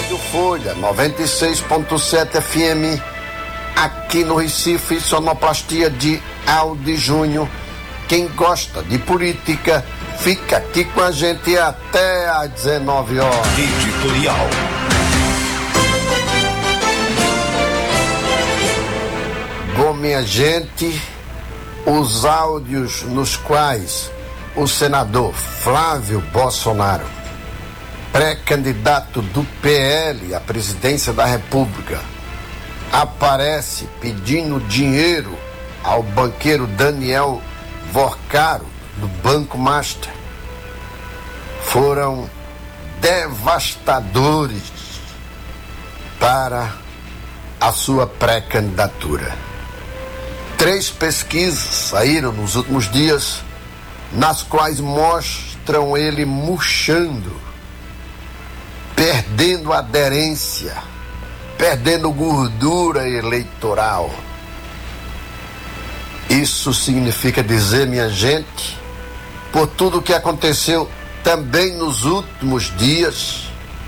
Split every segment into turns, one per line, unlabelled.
Rádio Folha 96.7 FM, aqui no Recife, sonoplastia de Aldi Júnior. Quem gosta de política, fica aqui com a gente até às 19 horas.
Editorial.
Bom, minha gente, os áudios nos quais o senador Flávio Bolsonaro, pré-candidato do PL à presidência da República, aparece pedindo dinheiro ao banqueiro Daniel Vorcaro, do Banco Master, foram devastadores para a sua pré-candidatura. 3 pesquisas saíram nos últimos dias, nas quais mostram ele murchando, perdendo aderência, perdendo gordura eleitoral. Isso significa dizer, minha gente, por tudo que aconteceu também nos últimos dias,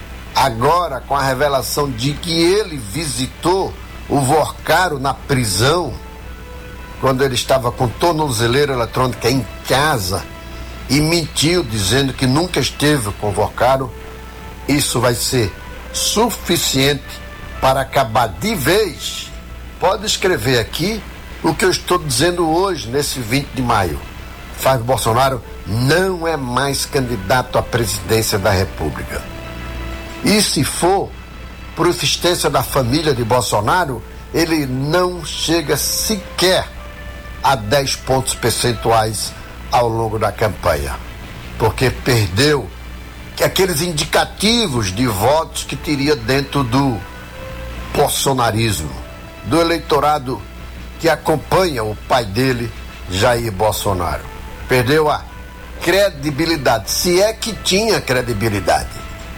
agora com a revelação de que ele visitou o Vorcaro na prisão, quando ele estava com tornozeleira eletrônica em casa e mentiu dizendo que nunca esteve com o Vorcaro, isso vai ser suficiente para acabar de vez. Pode escrever aqui o que eu estou dizendo hoje, nesse 20 de maio. Flávio Bolsonaro não é mais candidato à presidência da República. E se for por insistência da família de Bolsonaro, ele não chega sequer a 10 pontos percentuais ao longo da campanha, porque perdeu aqueles indicativos de votos que teria dentro do bolsonarismo, do eleitorado que acompanha o pai dele, Jair Bolsonaro. Perdeu a credibilidade, se é que tinha credibilidade.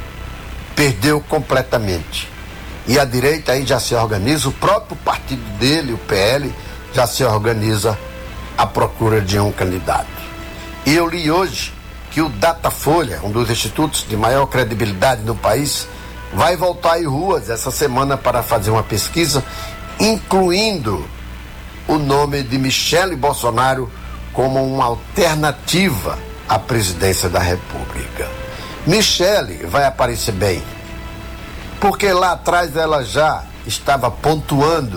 Perdeu completamente. E a direita aí já se organiza, o próprio partido dele, o PL, já se organiza à procura de um candidato. E eu li hoje que o Datafolha, um dos institutos de maior credibilidade no país, vai voltar às ruas essa semana para fazer uma pesquisa, incluindo o nome de Michele Bolsonaro como uma alternativa à presidência da República. Michele vai aparecer bem, porque lá atrás ela já estava pontuando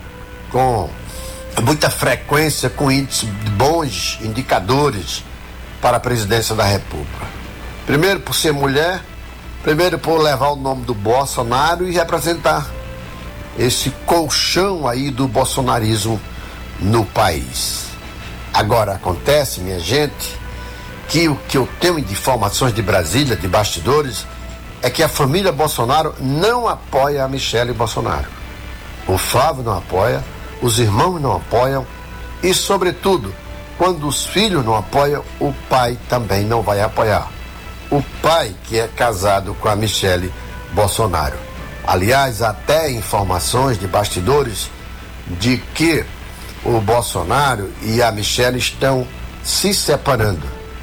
com muita frequência, com índices bons indicadores para a presidência da República. Primeiro por ser mulher, primeiro por levar o nome do Bolsonaro e representar esse colchão aí do bolsonarismo no país. Agora acontece, minha gente, que o que eu tenho de informações de Brasília, de bastidores, é que a família Bolsonaro não apoia a Michele Bolsonaro. O Flávio não apoia, os irmãos não apoiam e, sobretudo, quando os filhos não apoiam, o pai também não vai apoiar. O pai que é casado com a Michele Bolsonaro. Aliás, até informações de bastidores de que o Bolsonaro e a Michele estão se separando.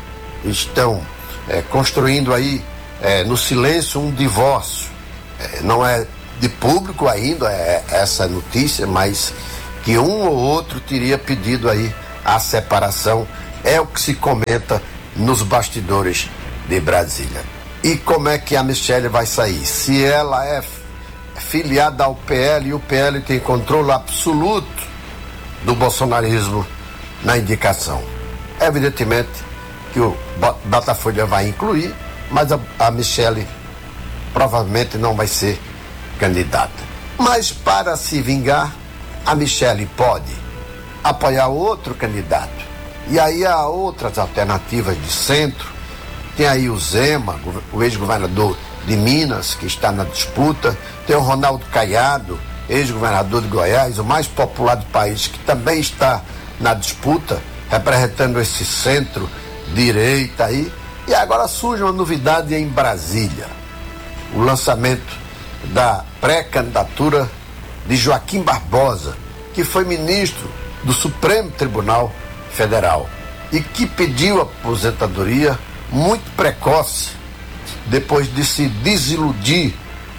Estão construindo aí no silêncio um divórcio. Não é de público ainda essa notícia, mas que um ou outro teria pedido aí a separação, é o que se comenta nos bastidores de Brasília. E como é que a Michele vai sair? Se ela é filiada ao PL e o PL tem controle absoluto do bolsonarismo na indicação. Evidentemente que o Datafolha vai incluir, mas a Michele provavelmente não vai ser candidata. Mas para se vingar, a Michele pode apoiar outro candidato. E aí há outras alternativas de centro. Tem aí o Zema, o ex-governador de Minas, que está na disputa. Tem o Ronaldo Caiado, ex-governador de Goiás, o mais popular do país, que também está na disputa, representando esse centro-direita aí. E agora surge uma novidade em Brasília. O lançamento da pré-candidatura de Joaquim Barbosa, que foi ministro do Supremo Tribunal Federal e que pediu aposentadoria muito precoce, depois de se desiludir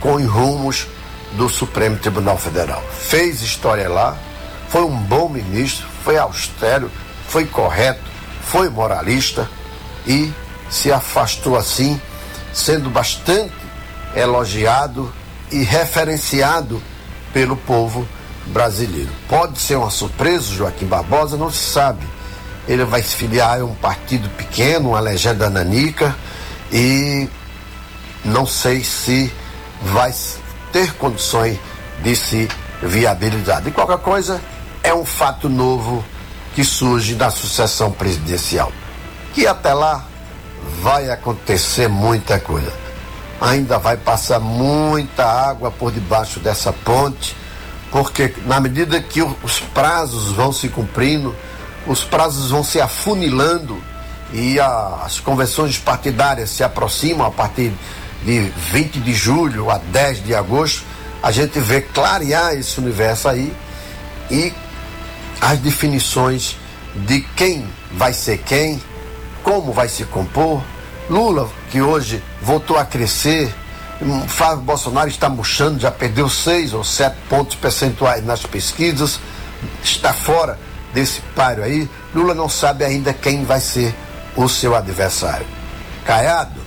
com os rumos do Supremo Tribunal Federal. Fez história lá, foi um bom ministro, foi austero, foi correto, foi moralista e se afastou assim, sendo bastante elogiado e referenciado pelo povo brasileiro. Pode ser uma surpresa, Joaquim Barbosa, não se sabe. Ele vai se filiar a um partido pequeno, uma legenda nanica, e não sei se vai ter condições de se viabilizar. De qualquer coisa, é um fato novo que surge da sucessão presidencial. Que até lá vai acontecer muita coisa. Ainda vai passar muita água por debaixo dessa ponte, porque na medida que os prazos vão se cumprindo, os prazos vão se afunilando e as convenções partidárias se aproximam a partir de 20 de julho a 10 de agosto, a gente vê clarear esse universo aí e as definições de quem vai ser quem, como vai se compor. Lula, que hoje voltou a crescer, Flávio Bolsonaro está murchando, já perdeu 6 ou 7 pontos percentuais nas pesquisas, está fora desse páreo aí. Lula não sabe ainda quem vai ser o seu adversário. Caiado,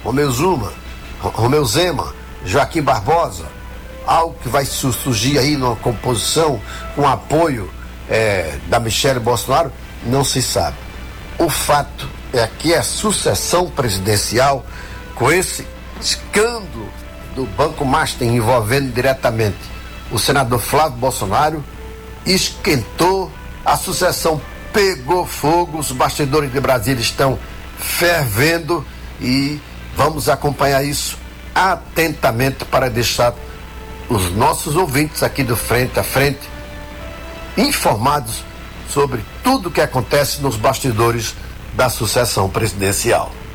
Romeu Zema, Joaquim Barbosa, algo que vai surgir aí numa composição com apoio da Michelle Bolsonaro, não se sabe. O fato é que a sucessão presidencial, com esse escândalo do Banco Master envolvendo diretamente o senador Flávio Bolsonaro, esquentou, a sucessão pegou fogo, os bastidores de Brasília estão fervendo e vamos acompanhar isso atentamente para deixar os nossos ouvintes aqui do Frente a Frente informados sobre tudo o que acontece nos bastidores da sucessão presidencial.